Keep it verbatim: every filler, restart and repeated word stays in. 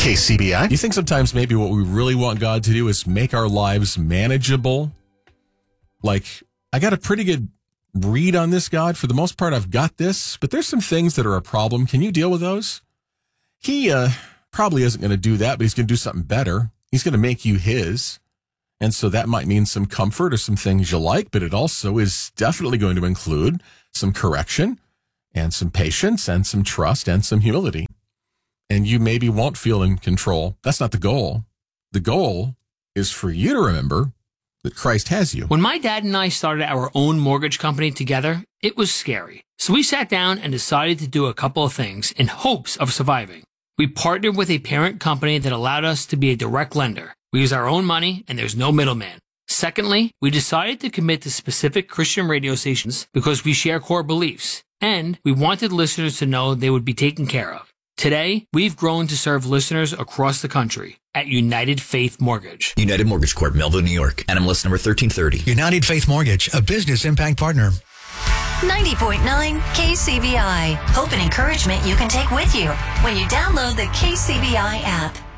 K C B I. You think sometimes maybe what we really want God to do is make our lives manageable? Like, I got a pretty good read on this, God. For the most part, I've got this, but there's some things that are a problem. Can you deal with those? He uh, probably isn't going to do that, but he's going to do something better. He's going to make you his. And so that might mean some comfort or some things you like, but it also is definitely going to include some correction and some patience and some trust and some humility. And you maybe won't feel in control. That's not the goal. The goal is for you to remember that Christ has you. When my dad and I started our own mortgage company together, it was scary. So we sat down and decided to do a couple of things in hopes of surviving. We partnered with a parent company that allowed us to be a direct lender. We use our own money and there's no middleman. Secondly, we decided to commit to specific Christian radio stations because we share core beliefs, and we wanted listeners to know they would be taken care of. Today, we've grown to serve listeners across the country at United Faith Mortgage. United Mortgage Corp, Melville, New York. N M L S number thirteen thirty. United Faith Mortgage, a business impact partner. ninety point nine K C B I. Hope and encouragement you can take with you when you download the K C B I app.